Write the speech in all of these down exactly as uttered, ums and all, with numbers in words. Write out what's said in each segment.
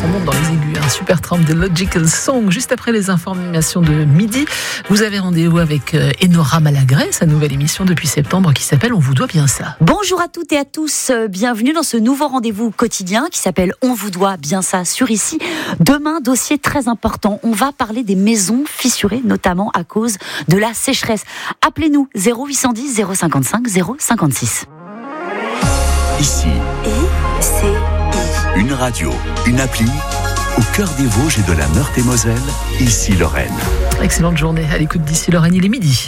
son monde dans les aigus. Un super trempe de Logical Song. Juste après les informations de midi, vous avez rendez-vous avec Enora Malagré, sa nouvelle émission depuis septembre qui s'appelle On vous doit bien ça. Bonjour à toutes et à tous, bienvenue dans ce nouveau rendez-vous quotidien qui s'appelle On vous doit bien ça sur Ici. Demain, dossier très important, on va parler des maisons fissurées, notamment à cause de la sécheresse. Appelez-nous zéro huit cent dix zéro cinquante-cinq zéro cinquante-six. Ici, I C I. Une radio, une appli, au cœur des Vosges et de la Meurthe-et-Moselle, Ici Lorraine. Excellente journée à l'écoute d'Ici Lorraine, il est midi.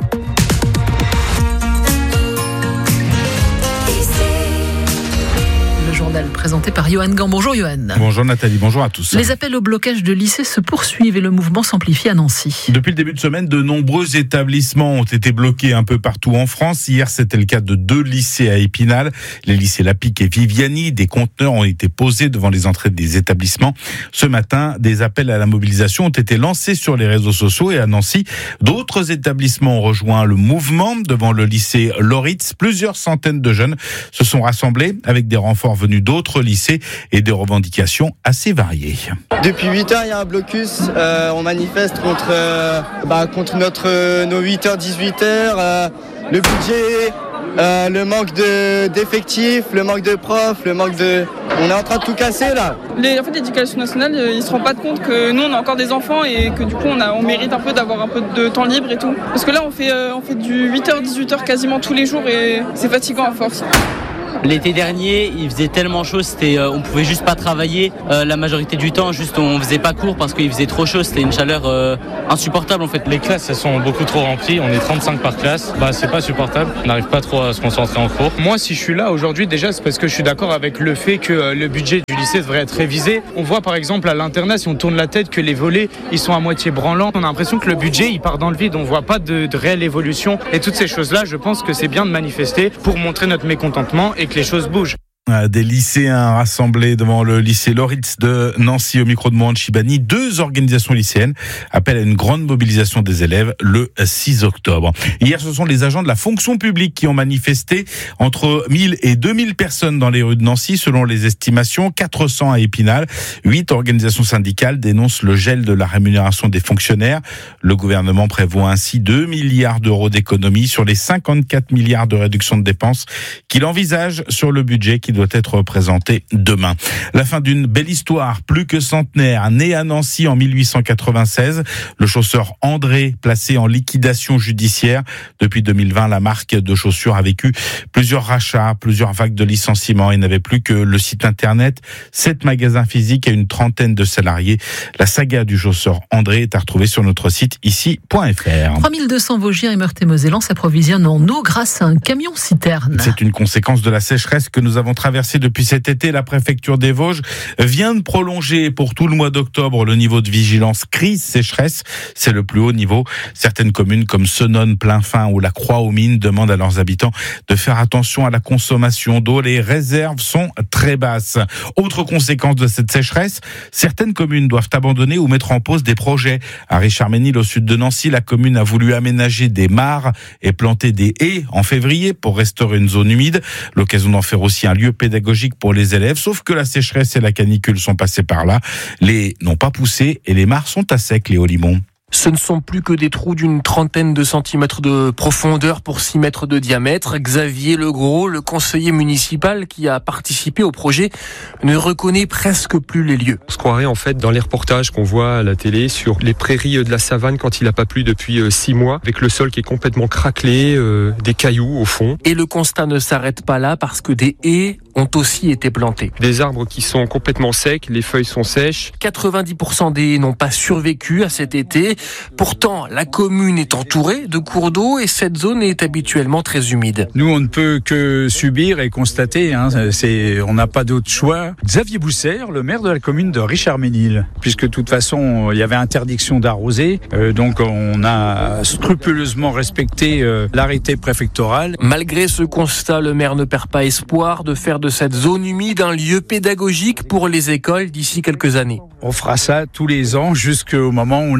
Journal présenté par Johan Gant. Bonjour Johan. Bonjour Nathalie, bonjour à tous. Les appels au blocage de lycées se poursuivent et le mouvement s'amplifie à Nancy. Depuis le début de semaine, de nombreux établissements ont été bloqués un peu partout en France. Hier, c'était le cas de deux lycées à Épinal, les lycées Lapic et Viviani. Des conteneurs ont été posés devant les entrées des établissements. Ce matin, des appels à la mobilisation ont été lancés sur les réseaux sociaux et à Nancy, d'autres établissements ont rejoint le mouvement devant le lycée Loritz. Plusieurs centaines de jeunes se sont rassemblés avec des renforts venus d'autres lycées et des revendications assez variées. Depuis huit heures, il y a un blocus. Euh, on manifeste contre, euh, bah, contre notre, euh, nos huit heures, dix-huit heures, euh, le budget, euh, le manque de, d'effectifs, le manque de profs, le manque de... On est en train de tout casser là. Les, en fait, l'éducation nationale, ils ne se rendent pas compte que nous, on a encore des enfants et que du coup, on, a, on mérite un peu d'avoir un peu de temps libre et tout. Parce que là, on fait, euh, on fait du huit heures, dix-huit heures quasiment tous les jours et c'est fatigant à force. L'été dernier, il faisait tellement chaud, c'était, euh, on pouvait juste pas travailler. Euh, la majorité du temps, juste on faisait pas cours parce qu'il faisait trop chaud. C'était une chaleur euh, insupportable en fait. Les classes, elles sont beaucoup trop remplies. On est trente-cinq par classe. Bah, c'est pas supportable. On n'arrive pas trop à se concentrer en cours. Moi, si je suis là aujourd'hui, déjà, c'est parce que je suis d'accord avec le fait que euh, le budget du lycée devrait être révisé. On voit par exemple à l'internat, si on tourne la tête, que les volets, ils sont à moitié branlants. On a l'impression que le budget, il part dans le vide. On voit pas de, de réelle évolution. Et toutes ces choses-là, je pense que c'est bien de manifester pour montrer notre mécontentement et que les choses bougent. Des lycéens rassemblés devant le lycée Loritz de Nancy au micro de Mohan Chibani. Deux organisations lycéennes appellent à une grande mobilisation des élèves le six octobre. Hier, ce sont les agents de la fonction publique qui ont manifesté. Entre mille et deux mille personnes dans les rues de Nancy, selon les estimations, quatre cents à Épinal. Huit organisations syndicales dénoncent le gel de la rémunération des fonctionnaires. Le gouvernement prévoit ainsi deux milliards d'euros d'économies sur les cinquante-quatre milliards de réduction de dépenses qu'il envisage sur le budget qui doit être présenté demain. La fin d'une belle histoire, plus que centenaire, né à Nancy en mille huit cent quatre-vingt-seize. Le chausseur André, placé en liquidation judiciaire. Depuis deux mille vingt, la marque de chaussures a vécu plusieurs rachats, plusieurs vagues de licenciements. Il n'avait plus que le site internet, sept magasins physiques et une trentaine de salariés. La saga du chausseur André est à retrouver sur notre site ici point f r. trois mille deux cents Vosgiens et Meurthe-et-Mosellans s'approvisionnent en eau grâce à un camion-citerne. C'est une conséquence de la sécheresse que nous avons traversée depuis cet été. La préfecture des Vosges vient de prolonger pour tout le mois d'octobre le niveau de vigilance crise sécheresse. C'est le plus haut niveau. Certaines communes comme Senones, Plainfin ou la Croix-aux-Mines demandent à leurs habitants de faire attention à la consommation d'eau. Les réserves sont très basses. Autre conséquence de cette sécheresse, certaines communes doivent abandonner ou mettre en pause des projets. À Richard-Ménil, au sud de Nancy, la commune a voulu aménager des mares et planter des haies en février pour restaurer une zone humide. L'occasion d'en faire aussi un lieu pédagogique pour les élèves, sauf que la sécheresse et la canicule sont passées par là. Les n'ont pas poussé et les mares sont à sec, Léo Limon. Ce ne sont plus que des trous d'une trentaine de centimètres de profondeur pour six mètres de diamètre. Xavier Legros, le conseiller municipal qui a participé au projet, ne reconnaît presque plus les lieux. On se croirait en fait dans les reportages qu'on voit à la télé sur les prairies de la savane quand il n'a pas plu depuis six mois, avec le sol qui est complètement craquelé, euh, des cailloux au fond. Et le constat ne s'arrête pas là parce que des haies ont aussi été plantées. Des arbres qui sont complètement secs, les feuilles sont sèches. quatre-vingt-dix pour cent des haies n'ont pas survécu à cet été. Pourtant, la commune est entourée de cours d'eau et cette zone est habituellement très humide. Nous, on ne peut que subir et constater, hein, c'est, on n'a pas d'autre choix. Xavier Boussert, le maire de la commune de Richard-Ménil, puisque de toute façon, il y avait interdiction d'arroser, euh, donc on a scrupuleusement respecté euh, l'arrêté préfectoral. Malgré ce constat, le maire ne perd pas espoir de faire de cette zone humide un lieu pédagogique pour les écoles d'ici quelques années. On fera ça tous les ans jusqu'au moment où on arrive à avoir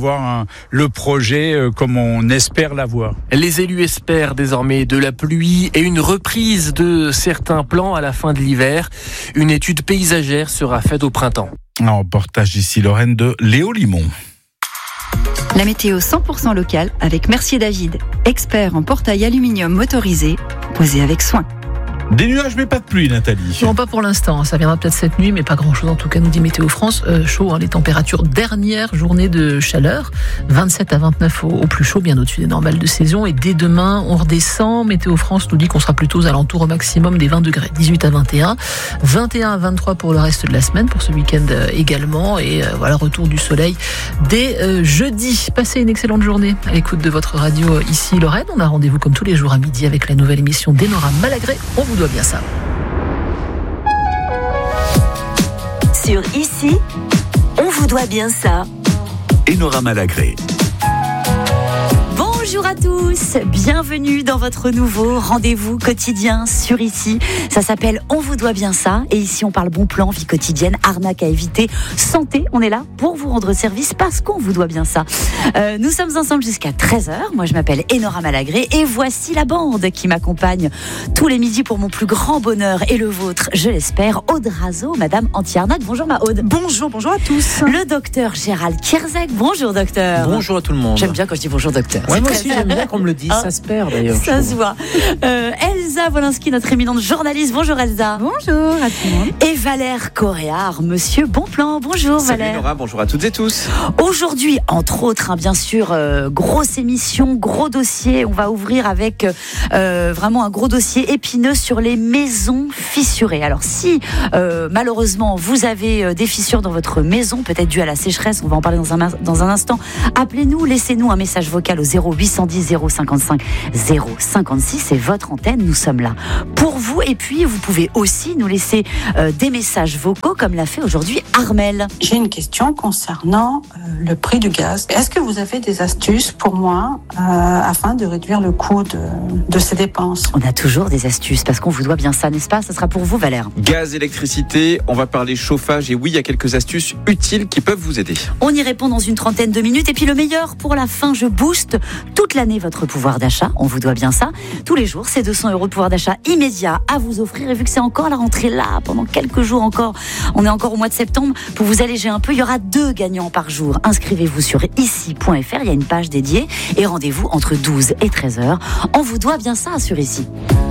avoir un, le projet euh, comme on espère l'avoir. Les élus espèrent désormais de la pluie et une reprise de certains plans à la fin de l'hiver. Une étude paysagère sera faite au printemps. Un reportage ici, Lorraine, de Léo Limon. La météo cent pour cent locale avec Mercier David, expert en portail aluminium motorisé, posé avec soin. Des nuages mais pas de pluie, Nathalie. Non, pas pour l'instant, ça viendra peut-être cette nuit, mais pas grand-chose en tout cas, nous dit Météo France. Euh, chaud, hein, les températures, dernière journée de chaleur, vingt-sept à vingt-neuf au, au plus chaud, bien au-dessus des normales de saison. Et dès demain, on redescend. Météo France nous dit qu'on sera plutôt aux alentours au maximum des vingt degrés, dix-huit à vingt et un, vingt et un à vingt-trois pour le reste de la semaine, pour ce week-end euh, également. Et euh, voilà, retour du soleil dès euh, jeudi. Passez une excellente journée à l'écoute de votre radio euh, ici, Lorraine. On a rendez-vous comme tous les jours à midi avec la nouvelle émission d'Enora Malagré. On vous doit bien ça. Sur Ici, on vous doit bien ça. Enora Malagré. Bonjour à tous, bienvenue dans votre nouveau rendez-vous quotidien sur Ici. Ça s'appelle On vous doit bien ça. Et ici, on parle bon plan, vie quotidienne, arnaque à éviter, santé. On est là pour vous rendre service parce qu'on vous doit bien ça. Euh, nous sommes ensemble jusqu'à treize heures. Moi, je m'appelle Enora Malagré et voici la bande qui m'accompagne tous les midis pour mon plus grand bonheur et le vôtre, je l'espère. Aude Razo, Madame Anti-Arnaque. Bonjour ma Aude. Bonjour, bonjour à tous. Le docteur Gérald Kierzek. Bonjour docteur. Bonjour à tout le monde. J'aime bien quand je dis bonjour docteur. Ouais, moi aussi j'aime bien qu'on me le dise, ah, ça se perd d'ailleurs. Ça se voit. Euh, Elsa Wolinski, notre éminente journaliste. Bonjour Elsa. Bonjour à tout le monde. Et Valère Coréard, monsieur Bonplan. Bonjour Salut Valère. Nora, bonjour à toutes et tous. Aujourd'hui, entre autres, hein, bien sûr, euh, grosse émission, gros dossier. On va ouvrir avec euh, vraiment un gros dossier épineux sur les maisons fissurées. Alors si euh, malheureusement vous avez euh, des fissures dans votre maison, peut-être dû à la sécheresse, on va en parler dans un, dans un instant, appelez-nous, laissez-nous un message vocal au zéro huit cent dix zéro cinquante-cinq zéro cinquante-six, c'est votre antenne, nous sommes là pour vous. Et puis vous pouvez aussi nous laisser euh, des messages vocaux comme l'a fait aujourd'hui Armel. J'ai une question concernant euh, le prix du gaz. Est-ce que vous avez des astuces pour moi euh, afin de réduire le coût de, de ces dépenses? On a toujours des astuces parce qu'on vous doit bien ça, n'est-ce pas? Ça sera pour vous Valère. Gaz, électricité, on va parler chauffage et oui, il y a quelques astuces utiles qui peuvent vous aider. On y répond dans une trentaine de minutes et puis le meilleur pour la fin, je booste toute l'année votre pouvoir d'achat, on vous doit bien ça. Tous les jours, c'est deux cents euros de pouvoir d'achat immédiat à vous offrir et vu que c'est encore la rentrée là, pendant quelques jours encore, on est encore au mois de septembre, pour vous alléger un peu, il y aura deux gagnants par jour. Inscrivez-vous sur ici point f r, il y a une page dédiée et rendez-vous entre douze et treize heures. On vous doit bien ça sur Ici.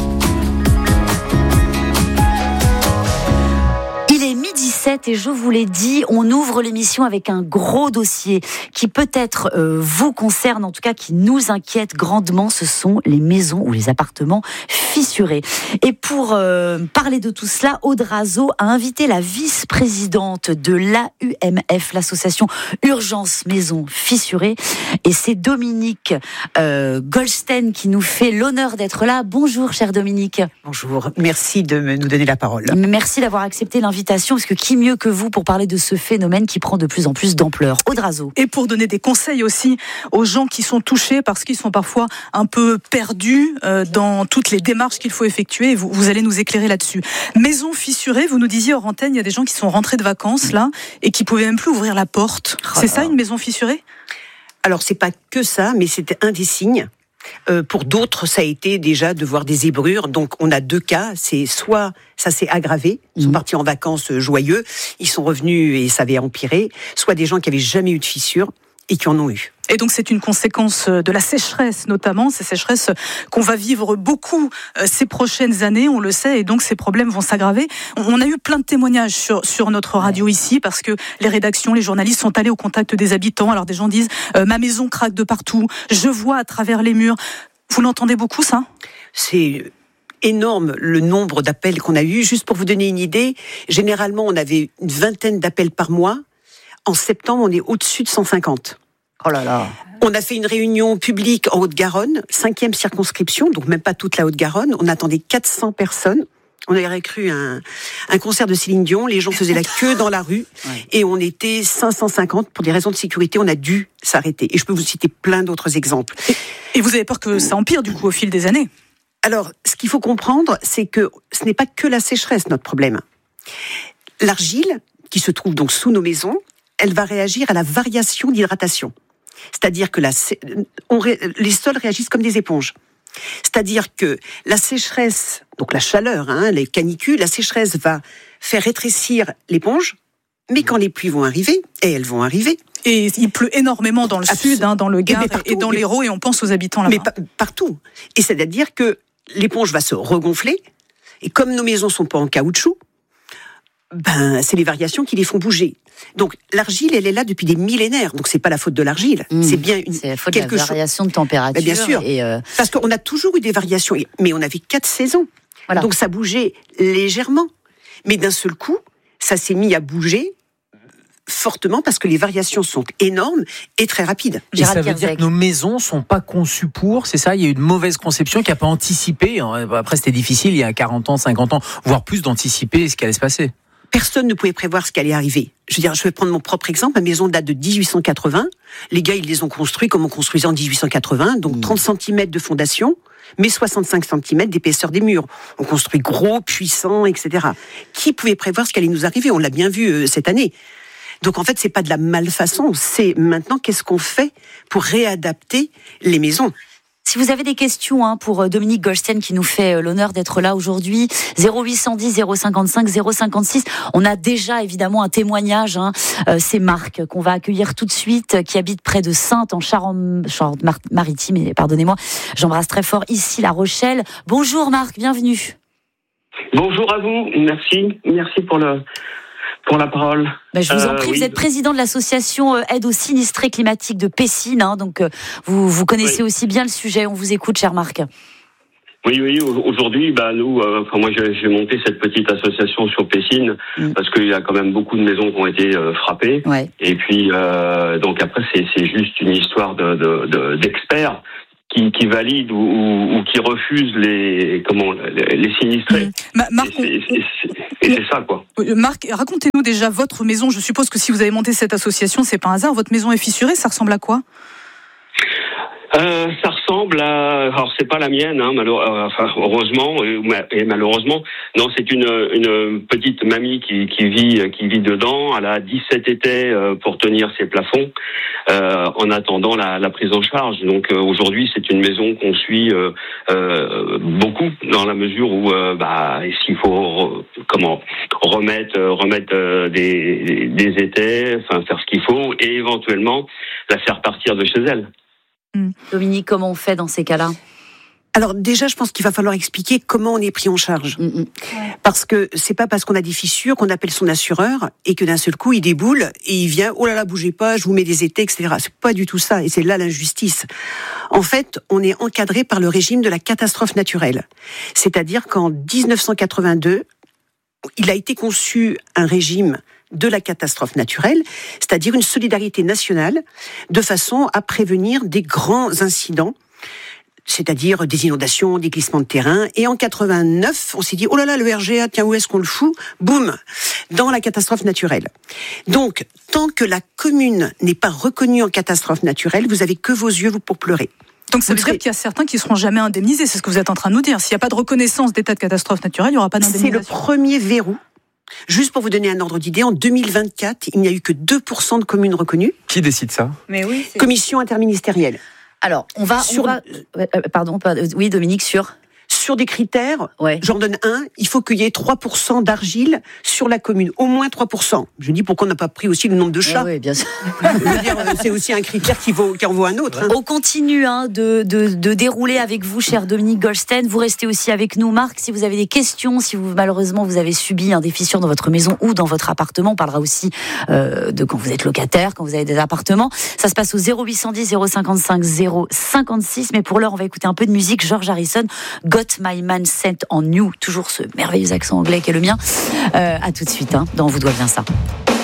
Et je vous l'ai dit, on ouvre l'émission avec un gros dossier qui peut-être euh, vous concerne, en tout cas qui nous inquiète grandement, ce sont les maisons ou les appartements fissurés. Et pour euh, parler de tout cela, Aude Razo a invité la vice-présidente de l'A U M F, l'association Urgence Maisons Fissurées, et c'est Dominique euh, Goldstein qui nous fait l'honneur d'être là. Bonjour cher Dominique. Bonjour, merci de nous donner la parole. Merci d'avoir accepté l'invitation, parce que qui mieux que vous pour parler de ce phénomène qui prend de plus en plus d'ampleur. Aude Razo. Et pour donner des conseils aussi aux gens qui sont touchés parce qu'ils sont parfois un peu perdus euh, dans toutes les démarches qu'il faut effectuer. Vous, vous allez nous éclairer là-dessus. Maison fissurée, vous nous disiez hors antenne, il y a des gens qui sont rentrés de vacances là et qui pouvaient même plus ouvrir la porte. Oh c'est ça une maison fissurée? Alors c'est pas que ça, mais c'était un des signes. Euh, pour d'autres, ça a été déjà de voir des zébrures. Donc, on a deux cas. C'est soit ça s'est aggravé, ils sont mmh. partis en vacances joyeux, ils sont revenus et ça avait empiré. Soit des gens qui avaient jamais eu de fissures et qui en ont eu. Et donc c'est une conséquence de la sécheresse notamment, ces sécheresses qu'on va vivre beaucoup ces prochaines années, on le sait, et donc ces problèmes vont s'aggraver. On a eu plein de témoignages sur, sur notre radio ici, parce que les rédactions, les journalistes sont allés au contact des habitants. Alors des gens disent euh, « ma maison craque de partout, je vois à travers les murs ». Vous l'entendez beaucoup ça? C'est énorme le nombre d'appels qu'on a eu. Juste pour vous donner une idée, généralement on avait une vingtaine d'appels par mois. En septembre, on est au-dessus de cent cinquante. Oh là là. On a fait une réunion publique en Haute-Garonne, cinquième circonscription, donc même pas toute la Haute-Garonne. On attendait quatre cents personnes. On aurait cru un, un concert de Céline Dion. Les gens faisaient la queue dans la rue. Ouais. Et on était cinq cent cinquante. Pour des raisons de sécurité, on a dû s'arrêter. Et je peux vous citer plein d'autres exemples. Et, et vous avez peur que ça empire, du coup, au fil des années? Alors, ce qu'il faut comprendre, c'est que ce n'est pas que la sécheresse, notre problème. L'argile, qui se trouve donc sous nos maisons, elle va réagir à la variation d'hydratation. C'est-à-dire que la, on, les sols réagissent comme des éponges. C'est-à-dire que la sécheresse, donc la chaleur, hein, les canicules, la sécheresse va faire rétrécir l'éponge, mais quand les pluies vont arriver, et elles vont arriver. Et il pleut énormément dans le Absolument. sud, hein, dans le Gard et, partout, et dans l'Hérault, et on pense aux habitants là-bas. Mais pa- partout. Et c'est-à-dire que l'éponge va se regonfler, et comme nos maisons sont pas en caoutchouc, ben, c'est les variations qui les font bouger. Donc, l'argile, elle est là depuis des millénaires. Donc, c'est pas la faute de l'argile. Mmh. C'est bien une, c'est la faute quelque de la variation chose... de température. Ben, bien sûr. Et euh... Parce qu'on a toujours eu des variations. Mais on avait quatre saisons. Voilà. Donc, ça bougeait légèrement. Mais d'un seul coup, ça s'est mis à bouger fortement parce que les variations sont énormes et très rapides. Et ça veut dire que nos maisons sont pas conçues pour, c'est ça? Il y a eu une mauvaise conception qui n'a pas anticipé. Après, c'était difficile il y a quarante ans, cinquante ans, voire plus, d'anticiper ce qui allait se passer. Personne ne pouvait prévoir ce qui allait arriver. Je veux dire, je vais prendre mon propre exemple. Ma maison date de dix-huit cent quatre-vingts. Les gars, ils les ont construits comme on construisait en dix-huit cent quatre-vingts, donc mmh. trente centimètres de fondation, mais soixante-cinq centimètres d'épaisseur des murs. On construit gros, puissant, et cetera. Qui pouvait prévoir ce qui allait nous arriver? On l'a bien vu euh, cette année. Donc en fait, c'est pas de la malfaçon. C'est maintenant qu'est-ce qu'on fait pour réadapter les maisons. Si vous avez des questions hein, pour Dominique Goldstein qui nous fait l'honneur d'être là aujourd'hui, zéro huit cent dix, zéro cinquante-cinq, zéro cinquante-six. On a déjà évidemment un témoignage. Hein, euh, c'est Marc qu'on va accueillir tout de suite, qui habite près de Saintes en Charente-Maritime. Et pardonnez-moi, j'embrasse très fort ici La Rochelle. Bonjour Marc, bienvenue. Bonjour à vous, merci, merci pour le. Pour la parole. Ben, je vous en prie, euh, vous oui. êtes président de l'association Aide aux sinistrés climatiques de Pessines, hein, donc euh, vous, vous connaissez oui. aussi bien le sujet. On vous écoute, cher Marc. Oui, oui. Aujourd'hui, bah nous, euh, enfin moi, j'ai, j'ai monté cette petite association sur Pessines mm. parce qu'il y a quand même beaucoup de maisons qui ont été euh, frappées. Ouais. Et puis, euh, donc après, c'est, c'est juste une histoire de, de, de d'experts. Qui, qui valide ou, ou, ou qui refuse les comment les, les sinistrés. Mmh. Marc, et, c'est, c'est, et c'est ça quoi. Marc, racontez-nous déjà votre maison. Je suppose que si vous avez monté cette association, c'est pas un hasard. Votre maison est fissurée. Ça ressemble à quoi? Euh, ça ressemble à, alors c'est pas la mienne, hein, malheureusement, enfin, heureusement et malheureusement, non, c'est une une petite mamie qui qui vit qui vit dedans. Elle a dix-sept étais pour tenir ses plafonds euh, en attendant la, la prise en charge. Donc euh, aujourd'hui, c'est une maison qu'on suit euh, euh, beaucoup dans la mesure où euh, bah s'il faut re, comment remettre remettre euh, des des étais, enfin faire ce qu'il faut et éventuellement la faire partir de chez elle. Dominique, comment on fait dans ces cas-là? Alors déjà, je pense qu'il va falloir expliquer comment on est pris en charge. Mmh. Parce que c'est pas parce qu'on a des fissures qu'on appelle son assureur et que d'un seul coup, il déboule et il vient, oh là là, bougez pas, je vous mets des étais, et cetera. C'est pas du tout ça et c'est là l'injustice. En fait, on est encadré par le régime de la catastrophe naturelle. C'est-à-dire qu'en dix-neuf cent quatre-vingt-deux, il a été conçu un régime de la catastrophe naturelle, c'est-à-dire une solidarité nationale de façon à prévenir des grands incidents, c'est-à-dire des inondations, des glissements de terrain. Et en quatre-vingt-neuf, on s'est dit, oh là là, le R G A, tiens, où est-ce qu'on le fout? Boum, dans la catastrophe naturelle. Donc, tant que la commune n'est pas reconnue en catastrophe naturelle, vous avez que vos yeux pour pleurer. Donc ça veut dire qu'il y a certains qui ne seront jamais indemnisés, c'est ce que vous êtes en train de nous dire. S'il n'y a pas de reconnaissance d'état de catastrophe naturelle, il n'y aura pas d'indemnisation. C'est le premier verrou. Juste pour vous donner un ordre d'idée, en deux mille vingt-quatre, il n'y a eu que deux pour cent de communes reconnues. Qui décide ça? Mais oui, c'est... Commission interministérielle. Alors, on va... Sur... On va... Euh, pardon, oui Dominique, sur... Sur des critères, ouais. J'en donne un, il faut qu'il y ait trois pour cent d'argile sur la commune, au moins trois pour cent. Je dis pourquoi on n'a pas pris aussi le nombre de chats. Oui, oui bien sûr. Je veux dire, c'est aussi un critère qui, vaut, qui en vaut un autre. Hein. On continue hein, de, de, de dérouler avec vous, cher Dominique Goldstein. Vous restez aussi avec nous, Marc. Si vous avez des questions, si vous malheureusement vous avez subi hein, des fissures dans votre maison ou dans votre appartement, on parlera aussi euh, de quand vous êtes locataire, quand vous avez des appartements. Ça se passe au zéro huit cent dix, zéro cinquante-cinq, zéro cinquante-six. Mais pour l'heure, on va écouter un peu de musique. George Harrison, Got My Man Sent en You, toujours ce merveilleux accent anglais qui est le mien. Euh, à tout de suite, hein, dans On vous doit bien ça.